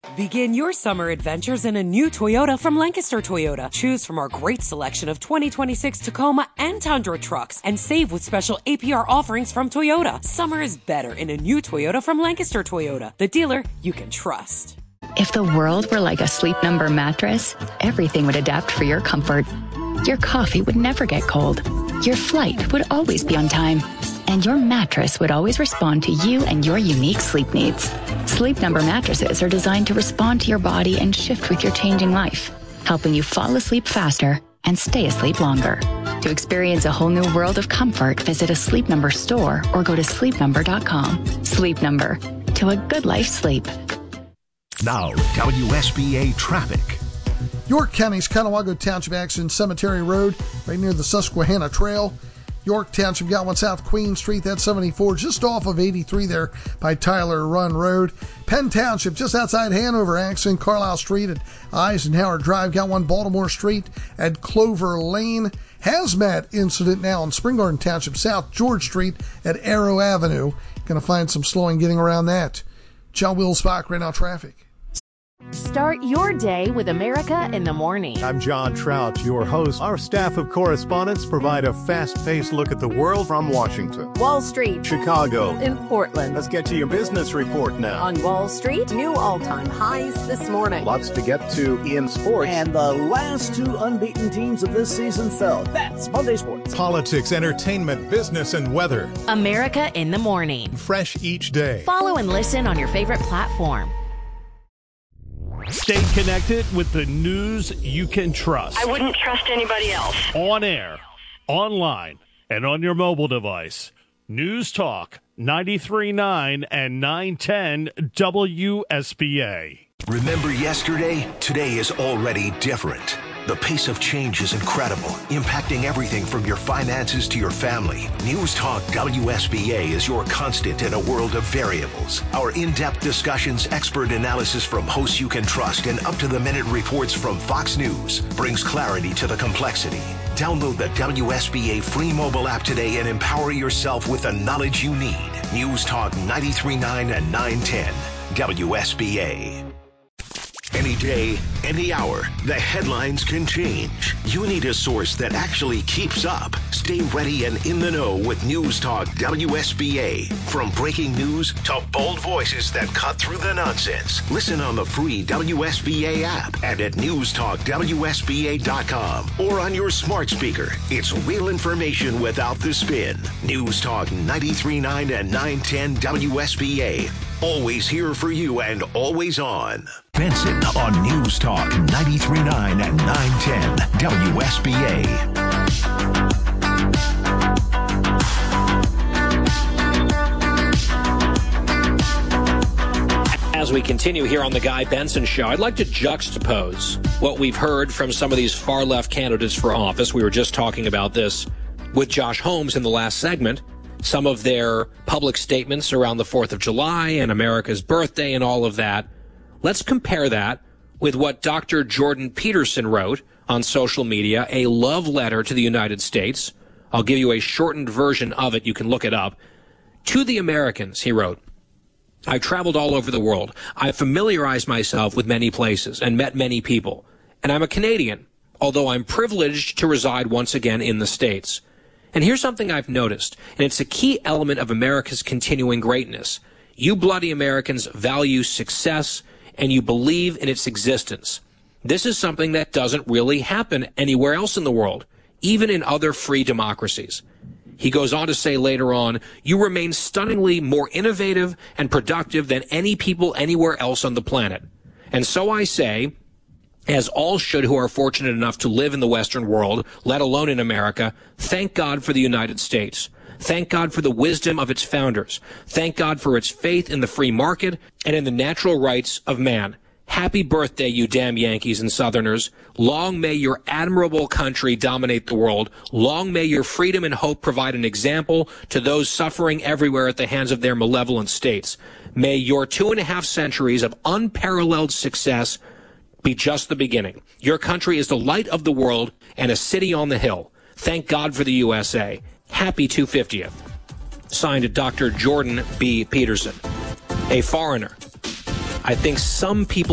Begin your summer adventures in a new Toyota from Lancaster Toyota. Choose from our great selection of 2026 Tacoma and Tundra trucks and save with special APR offerings from Toyota. Summer is better in a new Toyota from Lancaster Toyota, the dealer you can trust. If the world were like a Sleep Number mattress, everything would adapt for your comfort. Your coffee would never get cold. Your flight would always be on time. And your mattress would always respond to you and your unique sleep needs. Sleep Number mattresses are designed to respond to your body and shift with your changing life, helping you fall asleep faster and stay asleep longer. To experience a whole new world of comfort, visit a Sleep Number store or go to sleepnumber.com. Sleep Number, to a good life sleep. Now, WSBA traffic. York County's Conewago Township Action Cemetery Road, right near the Susquehanna Trail. York Township got one South Queen Street, that's 74, just off of 83 there by Tyler Run Road. Penn Township, just outside Hanover, accident Carlisle Street at Eisenhower Drive. Got one Baltimore Street at Clover Lane. Hazmat incident now in Spring Garden Township, South George Street at Arrow Avenue. Going to find some slowing getting around that. John Wills-Bach, right now traffic. Start your day with America in the Morning. I'm John Trout, your host. Our staff of correspondents provide a fast-paced look at the world from Washington, Wall Street, Chicago, in Portland. Let's get to your business report now. On Wall Street, new all-time highs this morning. Lots to get to in sports. And the last two unbeaten teams of this season fell. That's Monday Sports. Politics, entertainment, business, and weather. America in the Morning. Fresh each day. Follow and listen on your favorite platform. Stay connected with the news you can trust. I wouldn't trust anybody else. On air, online, and on your mobile device. News Talk 93.9 and 910 WSBA. Remember yesterday? Today is already different. The pace of change is incredible, impacting everything from your finances to your family. News Talk WSBA is your constant in a world of variables. Our in-depth discussions, expert analysis from hosts you can trust, and up-to-the-minute reports from Fox News brings clarity to the complexity. Download the WSBA free mobile app today and empower yourself with the knowledge you need. News Talk 93.9 and 910 WSBA. Any day, any hour, the headlines can change. You need a source that actually keeps up. Stay ready and in the know with News Talk WSBA. From breaking news to bold voices that cut through the nonsense. Listen on the free WSBA app and at newstalkwsba.com or on your smart speaker. It's real information without the spin. News Talk 93.9 and 910 WSBA. Always here for you and always on. Benson on News Talk 93.9 and 910 WSBA. As we continue here on the Guy Benson Show, I'd like to juxtapose what we've heard from some of these far-left candidates for office. We were just talking about this with Josh Holmes in the last segment. Some of their public statements around the 4th of July and America's birthday and all of that. Let's compare that with what Dr. Jordan Peterson wrote on social media, a love letter to the United States. I'll give you a shortened version of it. You can look it up. To the Americans, he wrote, I traveled all over the world. I familiarized myself with many places and met many people. And I'm a Canadian, although I'm privileged to reside once again in the States. And here's something I've noticed, and it's a key element of America's continuing greatness. You bloody Americans value success, and you believe in its existence. This is something that doesn't really happen anywhere else in the world, even in other free democracies. He goes on to say later on, you remain stunningly more innovative and productive than any people anywhere else on the planet. And so I say, as all should who are fortunate enough to live in the Western world, let alone in America, thank God for the United States. Thank God for the wisdom of its founders. Thank God for its faith in the free market and in the natural rights of man. Happy birthday, you damn Yankees and Southerners. Long may your admirable country dominate the world. Long may your freedom and hope provide an example to those suffering everywhere at the hands of their malevolent states. May your 2.5 centuries of unparalleled success be just the beginning. Your country is the light of the world and a city on the hill. Thank God for the USA. Happy 250th. Signed, Dr. Jordan B. Peterson, a foreigner. I think some people